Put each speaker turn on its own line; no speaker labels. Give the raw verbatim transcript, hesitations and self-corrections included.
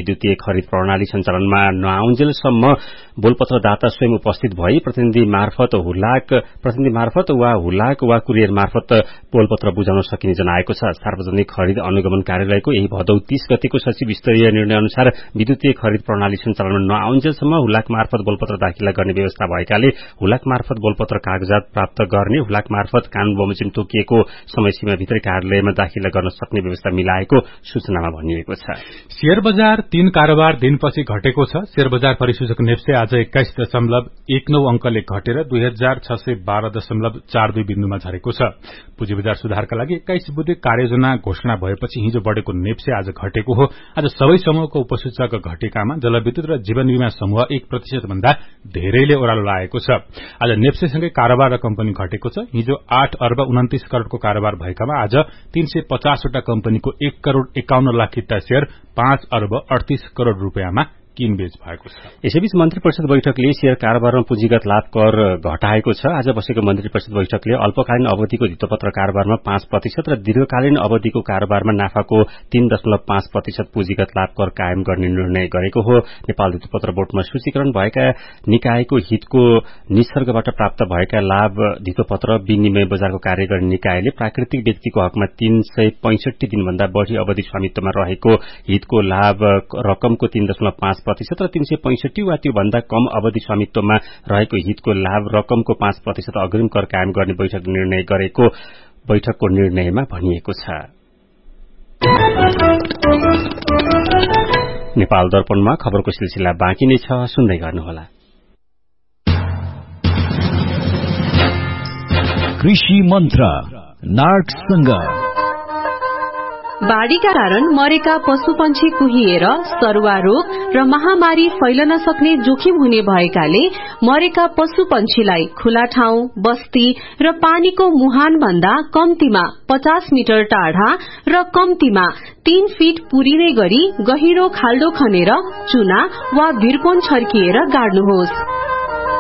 विद्युतीय खरिद प्रणाली सञ्चालनमा नआउन्जेलसम्म बोलपत्रदाता स्वयं उपस्थित भई प्रतिनिधि मार्फत हुलाक प्रतिनिधि मार्फत वा हुलाक वा कुरियर मार्फत बोलपत्र बुझाउन सकिने जनाएको छ। सार्वजनिक खरिद अनुगमन कार्यालयको यही भदौ तीस गतेको सचिव स्तरीय निर्णय अनुसार विद्युतीय खरिद प्रणाली सञ्चालनमा नआउन्जेलसम्म हुलाक मार्फत बोलपत्र दाखिला गर्ने व्यवस्था भएकाले हुलाक मार्फत बोलपत्र कागजात प्राप्त गर्ने, हुलाक मार्फत कानून बमोजिम तोकिएको समयसीमाभित्रै कार्यालयमा दाखिला गर्न सक्ने व्यवस्था मिलाएको सूचनामा भनिएको छ।
शेयर बजार तीन कारोबार दिनपछि घटेको छ। शेयर बजार परिसूचक नेप्से आज एक्काइस दशमलव एक नौ अंकले घटेर दुई हजार छ सय बाह्र दशमलव चार दुई बिन्दुमा झरेको छ। पुँजी बजार सुधारका लागि एक्काइस बुधे कार्ययोजना घोषणा भएपछि हिजो बढ़ेको नेप्से आज घटेको हो। आज सबै समूहको उपसूचक घटेकामा जलविद्युत र जीवन बीमा समूह एक प्रतिशत भन्दा धेरैले ओह्रालो लागेको छ। आज नेप्सेसँगै कारोबार र कम्पनी घटेको छ। हिजो आठ अर्ब उन्तिस करोड़को कारोबार भएकामा आज तीन सय पचासवटा कम्पनीको एक करोड़ एकाउन्न लाख किता शेयर पाँच अर्ब अडतीस करोड़ रूपियाँमा किनबेच भएको छ।
यसैबीच मन्त्री परिषद बैठकले शेयर कारोबारमा पुँजीगत लाभ कर घटाएको छ। आज बसेको मन्त्री परिषद बैठकले अल्पकालीन अवधिको धितोपत्र कारोबारमा पाँच प्रतिशत र दीर्घकालीन अवधिको कारोबारमा नाफाको तीन दशमलव पाँच प्रतिशत पुँजीगत लाभ कर कायम गर्ने निर्णय गरेको हो। नेपाल धितोपत्र बोर्डमा सूचीकरण भएका निकायको हितको निसर्गबाट प्राप्त भएका लाभ धितोपत्र विनिमय बजारको कार्य गर्ने निकायले प्राकृतिक व्यक्तिको हकमा तीन सय पैंसठी दिनभन्दा बढ़ी अवधि स्वामित्वमा रहेको हितको लाभ रकमको तीन दशमलव पाँच प्रतिशत र तीन सय पैंसठी वा त्यो भन्दा कम अवधि स्वामित्वमा रहेको हितको लाभ रकमको पाँच प्रतिशत अग्रिम कर कायम गर्ने बैठक निर्णय गरेको बैठकको निर्णयमा भनिएको छ। नेपाल दर्पणमा खबरको सिलसिला बाँकी नै छ, सुन्दै गर्नुहोला।
कृषि मन्त्र नार्कसँग
बाढ़ीका कारण मरेका पशुपन्छी कुहिएर सरुवा रोग र महामारी फैलन सक्ने जोखिम हुने भएकाले मरेका पशुपन्छीलाई खुला ठाउँ, बस्ती र पानीको मुहान भन्दा कम्तीमा पचास मिटर टाढा र कम्तीमा तीन फिट पुरिने गरी गहिरो खाल्डो खनेर चुना वा भिरकोन छर्किएर गाड्नुहोस्।